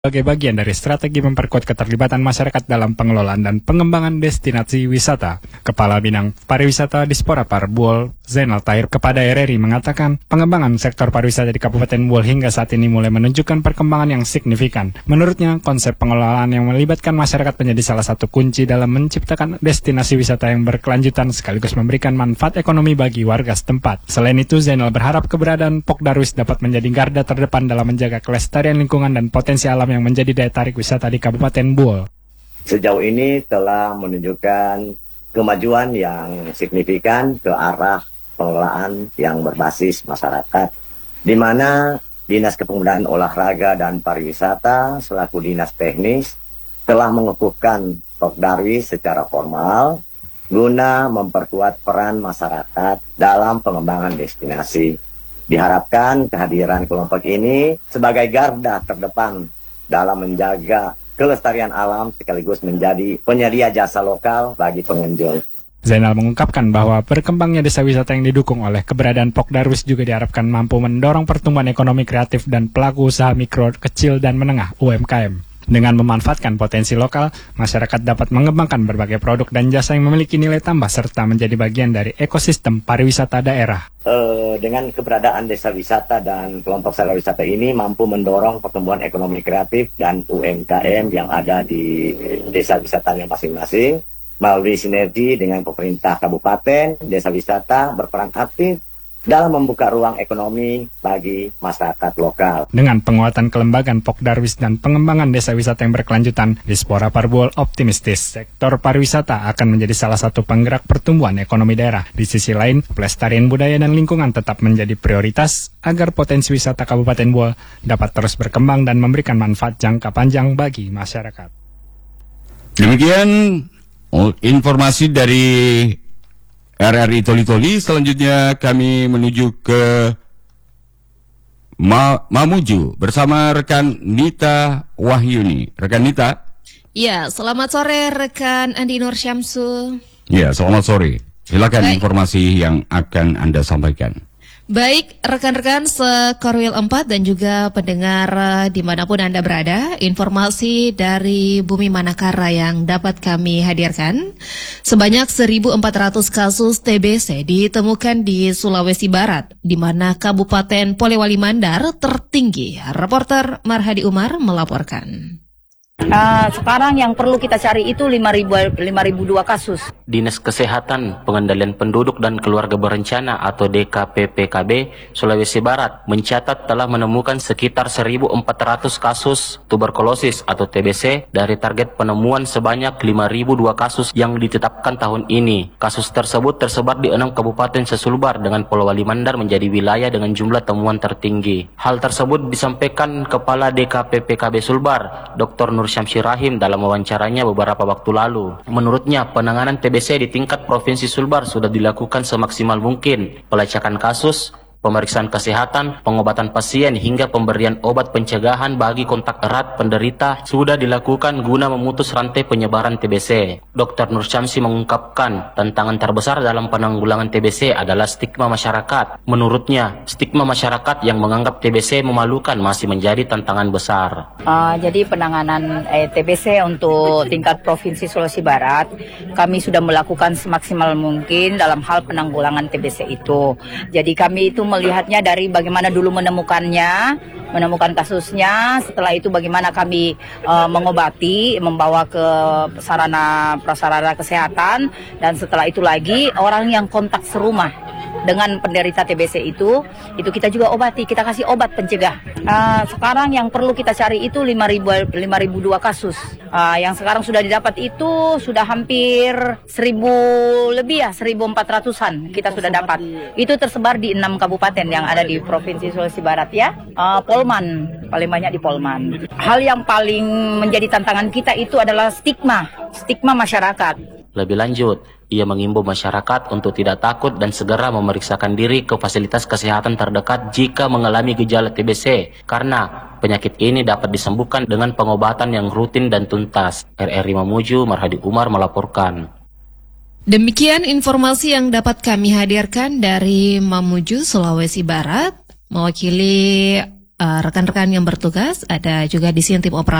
sebagai bagian dari strategi memperkuat keterlibatan masyarakat dalam pengelolaan dan pengembangan destinasi wisata. Kepala Bidang Pariwisata Dispora Parbuol, Zainal Tahir, kepada RRI mengatakan pengembangan sektor pariwisata di Kabupaten Buol hingga saat ini mulai menunjukkan perkembangan yang signifikan. Menurutnya, konsep pengelolaan yang melibatkan masyarakat menjadi salah satu kunci dalam menciptakan destinasi wisata yang berkelanjutan sekaligus memberikan manfaat ekonomi bagi warga setempat. Selain itu, Zainal berharap keberadaan Pok Darwis dapat menjadi garda terdepan dalam menjaga kelestarian lingkungan dan potensi alam yang menjadi daya tarik wisata di Kabupaten Buol. Sejauh ini telah menunjukkan kemajuan yang signifikan ke arah pengelolaan yang berbasis masyarakat, di mana Dinas Kepemudaan Olahraga dan Pariwisata selaku dinas teknis telah mengukuhkan Pok Darwis secara formal guna memperkuat peran masyarakat dalam pengembangan destinasi. Diharapkan kehadiran kelompok ini sebagai garda terdepan dalam menjaga kelestarian alam sekaligus menjadi penyedia jasa lokal bagi pengunjung. Zainal mengungkapkan bahwa berkembangnya desa wisata yang didukung oleh keberadaan Pok Darwis juga diharapkan mampu mendorong pertumbuhan ekonomi kreatif dan pelaku usaha mikro, kecil, dan menengah (UMKM). Dengan memanfaatkan potensi lokal, masyarakat dapat mengembangkan berbagai produk dan jasa yang memiliki nilai tambah serta menjadi bagian dari ekosistem pariwisata daerah. Dengan keberadaan desa wisata dan kelompok usaha wisata ini mampu mendorong pertumbuhan ekonomi kreatif dan UMKM yang ada di desa wisatanya masing-masing. Melalui sinergi dengan pemerintah kabupaten, desa wisata berperan aktif dalam membuka ruang ekonomi bagi masyarakat lokal. Dengan penguatan kelembagaan Pok Darwis dan pengembangan desa wisata yang berkelanjutan, Dispora Parbuol optimistis sektor pariwisata akan menjadi salah satu penggerak pertumbuhan ekonomi daerah. Di sisi lain, pelestarian budaya dan lingkungan tetap menjadi prioritas agar potensi wisata Kabupaten Buol dapat terus berkembang dan memberikan manfaat jangka panjang bagi masyarakat. Demikian informasi dari RRI Toli-Toli. Selanjutnya kami menuju ke Mamuju bersama rekan Nita Wahyuni. Rekan Nita. Ya, selamat sore rekan Andi Nur Syamsu. Ya, selamat sore. Silakan informasi yang akan Anda sampaikan. Baik, rekan-rekan Sekorwil 4 dan juga pendengar dimanapun Anda berada, informasi dari Bumi Manakara yang dapat kami hadirkan. Sebanyak 1.400 kasus TBC ditemukan di Sulawesi Barat, di mana Kabupaten Polewali Mandar tertinggi. Reporter Marhadi Umar melaporkan. Sekarang yang perlu kita cari itu 5.002 kasus. Dinas Kesehatan, Pengendalian Penduduk dan Keluarga Berencana atau DKPPKB Sulawesi Barat mencatat telah menemukan sekitar 1.400 kasus tuberkulosis atau TBC dari target penemuan sebanyak 5.002 kasus yang ditetapkan tahun ini. Kasus tersebut tersebar di 6 kabupaten sesulbar dengan Polewali Mandar menjadi wilayah dengan jumlah temuan tertinggi. Hal tersebut disampaikan Kepala DKPPKB Sulbar, Dr. Nur Syamsi Rahim dalam wawancaranya beberapa waktu lalu. Menurutnya, penanganan TBC di tingkat Provinsi Sulbar sudah dilakukan semaksimal mungkin. Pelacakan kasus, pemeriksaan kesehatan, pengobatan pasien hingga pemberian obat pencegahan bagi kontak erat penderita sudah dilakukan guna memutus rantai penyebaran TBC. Dr. Nur Syamsi mengungkapkan tantangan terbesar dalam penanggulangan TBC adalah stigma masyarakat. Menurutnya, stigma masyarakat yang menganggap TBC memalukan masih menjadi tantangan besar. Jadi penanganan TBC untuk tingkat Provinsi Sulawesi Barat, kami sudah melakukan semaksimal mungkin dalam hal penanggulangan TBC itu. Jadi kami itu melihatnya dari bagaimana dulu menemukan kasusnya, setelah itu bagaimana kami mengobati, membawa ke sarana prasarana kesehatan, dan setelah itu lagi orang yang kontak serumah dengan penderita TBC itu kita juga obati, kita kasih obat pencegah. Sekarang yang perlu kita cari itu 5.002 kasus. Yang sekarang sudah didapat itu sudah hampir 1.000 lebih ya, 1.400-an kita sudah dapat. Itu tersebar di 6 kabupaten yang ada di Provinsi Sulawesi Barat ya. Polman, paling banyak di Polman. Hal yang paling menjadi tantangan kita itu adalah stigma masyarakat. Lebih lanjut, ia mengimbau masyarakat untuk tidak takut dan segera memeriksakan diri ke fasilitas kesehatan terdekat jika mengalami gejala TBC, karena penyakit ini dapat disembuhkan dengan pengobatan yang rutin dan tuntas. RRI Mamuju, Marhadi Umar melaporkan. Demikian informasi yang dapat kami hadirkan dari Mamuju, Sulawesi Barat. Mewakili rekan-rekan yang bertugas, ada juga di sini tim operasional